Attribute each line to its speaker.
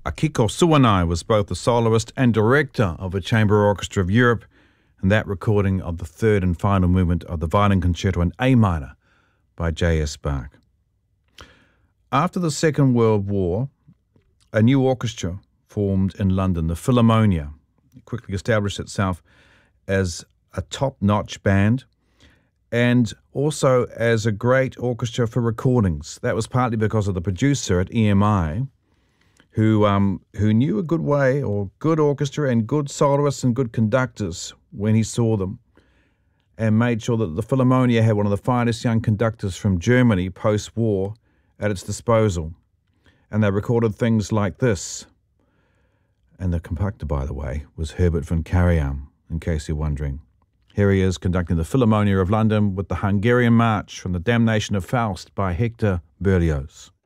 Speaker 1: Akiko Suwanai was both the soloist and director of the Chamber Orchestra of Europe, and that recording of the third and final movement of the Violin Concerto in A minor by J.S. Bach. After the Second World War, a new orchestra formed in London, the Philharmonia. It quickly established itself as a top-notch band and also as a great orchestra for recordings. That was partly because of the producer at EMI, who knew a good way, or good orchestra and good soloists and good conductors when he saw them, and made sure that the Philharmonia had one of the finest young conductors from Germany post-war at its disposal. And they recorded things like this. And the conductor, by the way, was Herbert von Karajan, in case you're wondering. Here he is conducting the Philharmonia of London with the Hungarian March from The Damnation of Faust by Hector Berlioz.